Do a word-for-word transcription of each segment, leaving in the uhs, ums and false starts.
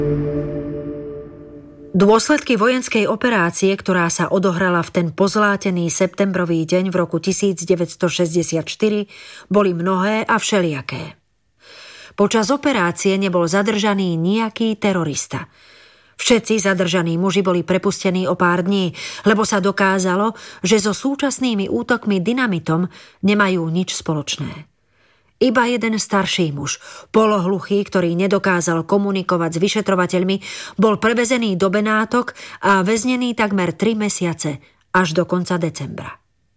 Dôsledky vojenskej operácie, ktorá sa odohrala v ten pozlátený septembrový deň v roku devätnásťstošesťdesiatštyri, boli mnohé a všelijaké. Počas operácie nebol zadržaný nejaký terorista. Všetci zadržaní muži boli prepustení o pár dní, lebo sa dokázalo, že so súčasnými útokmi dynamitom nemajú nič spoločné. Iba jeden starší muž, polohluchý, ktorý nedokázal komunikovať s vyšetrovateľmi, bol prevezený do Benátok a väznený takmer tri mesiace, až do konca decembra.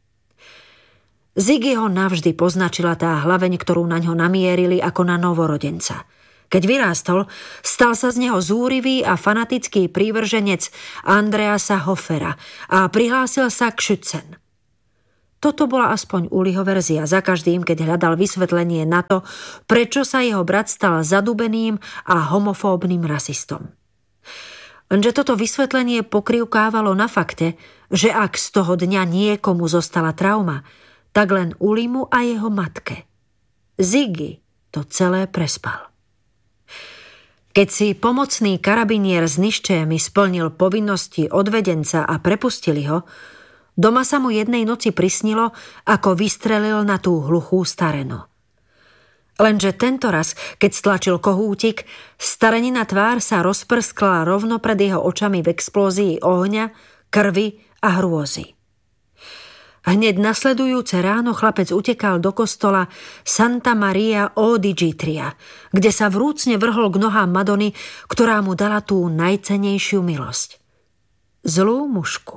Ziggy ho navždy poznačila tá hlaveň, ktorú naňho namierili ako na novorodenca. Keď vyrástol, stal sa z neho zúrivý a fanatický prívrženec Andreasa Hoffera a prihlásil sa k Schützen. Toto bola aspoň Uliho verzia za každým, keď hľadal vysvetlenie na to, prečo sa jeho brat stal zadubeným a homofóbnym rasistom. Lenže toto vysvetlenie pokrivkávalo na fakte, že ak z toho dňa niekomu zostala trauma, tak len Ulimu a jeho matke. Ziggy to celé prespal. Keď si pomocný karabinier s niščémi splnil povinnosti odvedenca a prepustili ho, doma sa mu jednej noci prisnilo, ako vystrelil na tú hluchú starenu. Lenže tento raz, keď stlačil kohútik, starenina tvár sa rozprskla rovno pred jeho očami v explózii ohňa, krvi a hrôzy. Hneď nasledujúce ráno chlapec utekal do kostola Santa Maria Odi Gitria, kde sa vrúcne vrhol k nohám Madony, ktorá mu dala tú najcennejšiu milosť. Zlú mužku.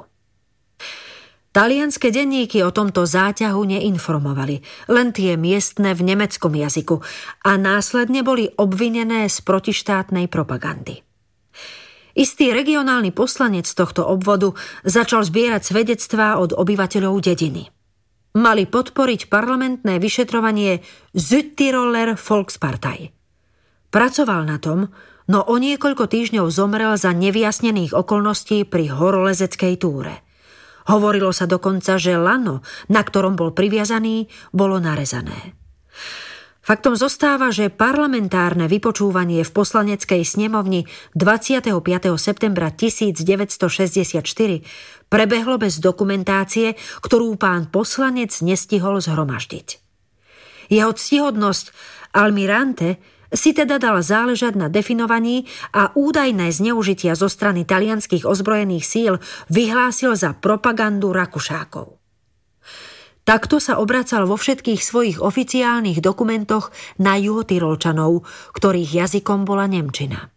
Talianske denníky o tomto záťahu neinformovali, len tie miestne v nemeckom jazyku, a následne boli obvinené z protištátnej propagandy. Istý regionálny poslanec tohto obvodu začal zbierať svedectvá od obyvateľov dediny. Mali podporiť parlamentné vyšetrovanie Südtiroler Volkspartei. Pracoval na tom, no o niekoľko týždňov zomrel za nevyjasnených okolností pri horolezeckej túre. Hovorilo sa dokonca, že lano, na ktorom bol priviazaný, bolo narezané. Faktom zostáva, že parlamentárne vypočúvanie v poslaneckej snemovni dvadsiateho piateho septembra devätnásťstošesťdesiatštyri prebehlo bez dokumentácie, ktorú pán poslanec nestihol zhromaždiť. Jeho ctihodnosť Almirante si teda dal záležať na definovaní a údajné zneužitia zo strany talianskych ozbrojených síl vyhlásil za propagandu Rakušákov. Takto sa obracal vo všetkých svojich oficiálnych dokumentoch na juhotyrolčanov, ktorých jazykom bola nemčina.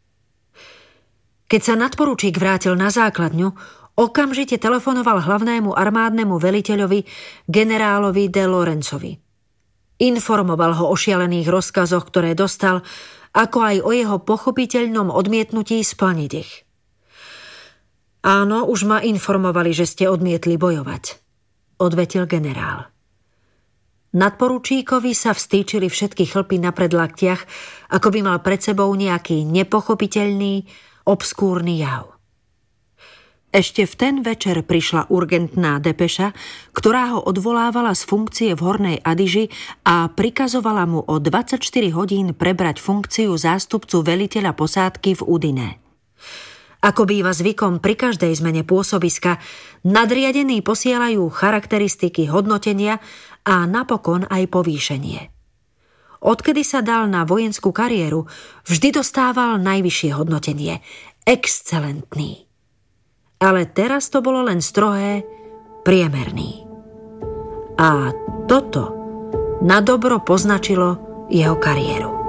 Keď sa nadporučík vrátil na základňu, okamžite telefonoval hlavnému armádnemu veliteľovi, generálovi de Lorenzovi. Informoval ho o šialených rozkazoch, ktoré dostal, ako aj o jeho pochopiteľnom odmietnutí splniť ich. Áno, už ma informovali, že ste odmietli bojovať, odvetil generál. Nadporučíkovi sa vstýčili všetky chlpy na predlaktiach, ako by mal pred sebou nejaký nepochopiteľný, obskúrny jav. Ešte v ten večer prišla urgentná depeša, ktorá ho odvolávala z funkcie v Hornej Adiži a prikazovala mu o dvadsaťštyri hodín prebrať funkciu zástupcu veliteľa posádky v Udine. Ako býva zvykom pri každej zmene pôsobiska, nadriadení posielajú charakteristiky hodnotenia a napokon aj povýšenie. Odkedy sa dal na vojenskú kariéru, vždy dostával najvyššie hodnotenie – excelentný. Ale teraz to bolo len strohé priemerný. A toto nadobro poznačilo jeho kariéru.